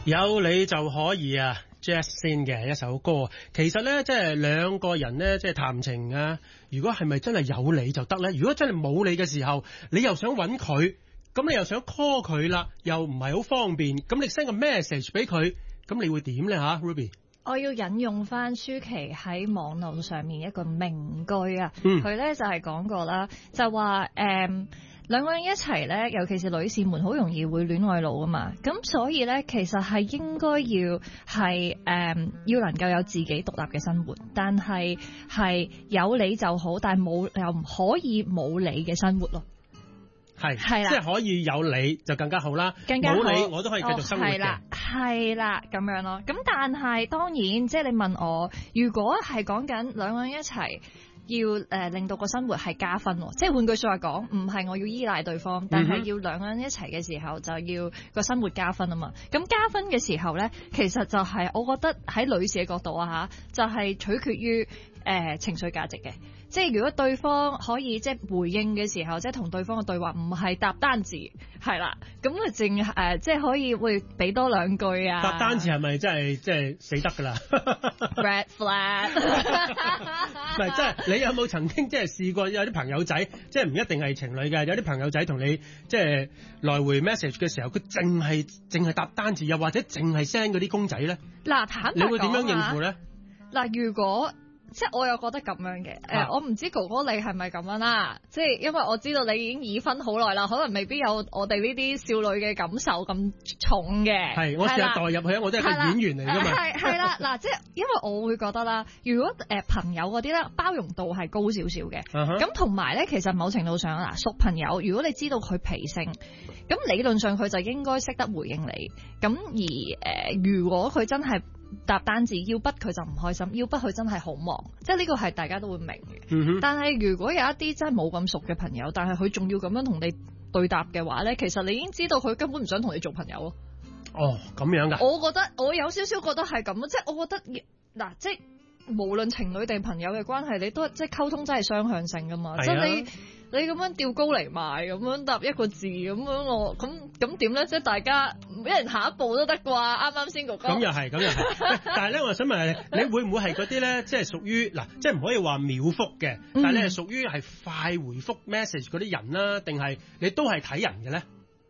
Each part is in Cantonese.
有你就可以啊 Jazzin 嘅一首歌，其實咧即係兩個人咧即係談情啊，如果係咪真係有你就得咧？如果真係冇你嘅時候，你又想揾佢，咁你又想 call 佢啦，又唔係好方便，咁你 send 個 message 俾佢，咁你會點咧吓 Ruby？ 我要引用翻舒淇喺網絡上面一個名句啊，佢咧就係講過啦，就話兩個人一齊咧，尤其是女士們好容易會戀愛腦啊嘛，咁所以咧其實係應該要係要能夠有自己獨立嘅生活，但係有你就好，但係冇又唔可以冇你嘅生活咯。係啦， 即係可以有你就更加好啦， 更加好， 冇你我都可以繼續生活嘅。 係啦咁樣咯。咁但係當然，即係你問我，如果係講緊兩個人一齊要令到個生活係加分，即係換句說話講，唔係我要依賴對方，但係要兩個人一齊嘅時候就要個生活加分啊嘛。咁加分嘅時候咧，其實就係我覺得喺女士嘅角度啊吓，就係取決於情緒價值嘅。即係如果對方可以即係回應嘅時候，即係同對方嘅對話唔係答單字，係啦，咁啊淨即係可以會俾多兩句啊。 答單字係咪真係即係死得㗎啦 ？Red flag。 唔係，即係你有冇曾經即係試過有啲朋友仔，即係唔一定係情侶嘅，有啲朋友仔同你即係來回 message 嘅時候，佢淨係答單字，又或者淨係 send 嗰啲公仔咧？ 嗱，坦白講， 你會點樣應付咧？ 嗱，如果即係我又覺得咁樣嘅，我唔知哥哥你係咪咁樣啦，即係因為我知道你已經已婚好耐啦，可能未必有我哋呢啲少女嘅感受咁重嘅。係， 我試下代入去，我都係個演員嚟㗎嘛。 係啦，嗱，即係因為我會覺得啦，如果朋友嗰啲咧包容度係高少少嘅，咁同埋咧，其實某程度上嗱，熟朋友如果你知道佢脾性，咁理論上佢就應該識得回應你。咁而如果佢真係答單字，要不佢就唔開心，要不佢真係好忙，即係呢個係大家都會明嘅。但係如果有一啲真係冇咁熟嘅朋友，但係佢仲要咁樣同你對答嘅話咧，其實你已經知道佢根本唔想同你做朋友咯。 哦，咁樣噶？ 我覺得我有少少覺得係咁，即係我覺得嗱，即係無論情侶定朋友嘅關係，你都即係溝通真係雙向性噶嘛，即係你咁樣吊高嚟賣，咁樣答一個字咁樣，我咁點咧？即係大家一人下一步都得啩？啱啱先哥哥。咁又係。 但係咧，我想問你會唔會係嗰啲咧，即係屬於嗱，即係唔可以話秒覆嘅，但係你係屬於係快回覆 message 嗰啲人啦，定係你都係睇人嘅咧？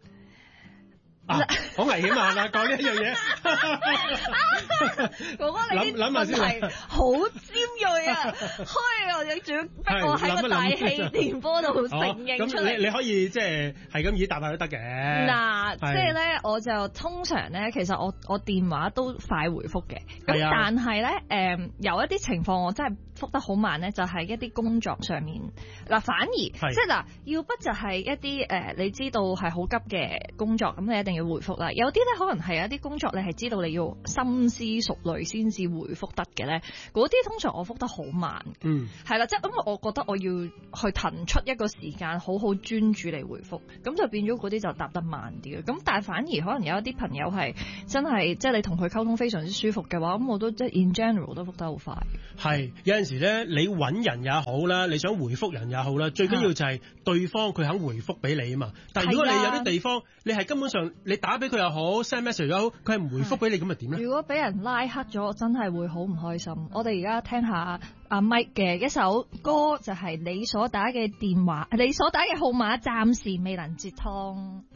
好危險啊！講呢一樣嘢， 哥哥你諗下先，好尖鋭啊！你仲要逼我喺個大氣電波度承認出嚟。 你可以即係咁以答下都得嘅。 嗱，即係咧，我就通常咧，其實我電話都快回覆嘅。咁但係咧，有一啲情況我真係覆得好慢咧，就係一啲工作上面嗱，反而即係嗱，要不就係一啲你知道係好急嘅工作，咁你一定要回覆啦。有啲咧可能係有一啲工作你係知道你要深思熟慮先至回覆得嘅咧，嗰啲通常我覆得好慢。係啦，即係因為我覺得我要去騰出一個時間，好好專注嚟回覆，咁就變咗嗰啲就答得慢啲嘅。咁但係反而可能有一啲朋友係真係即係你同佢溝通非常之舒服嘅話，咁我都即係 in general 都覆得好快。係有陣時咧，你揾人也好啦，你想回覆人也好啦，最緊要就係對方佢肯回覆俾你啊嘛。但係如果你有啲地方你係根本上你打俾佢又好 send message 又好，佢係唔回覆俾你，咁咪點咧？如果俾人拉黑咗，真係會好唔開心。我哋而家聽下阿 Mike 嘅一首歌，就係你所打嘅電話，你所打嘅號碼暫時未能接通。